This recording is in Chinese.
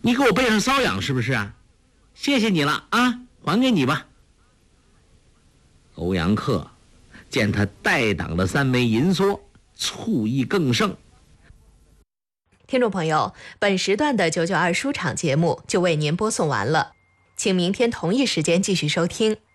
你给我背上瘙痒是不是啊？谢谢你了啊，还给你吧。欧阳克见他带挡了3枚银梭，醋意更盛。 听众朋友，本时段的992书场节目就为您播送完了，请明天同一时间继续收听。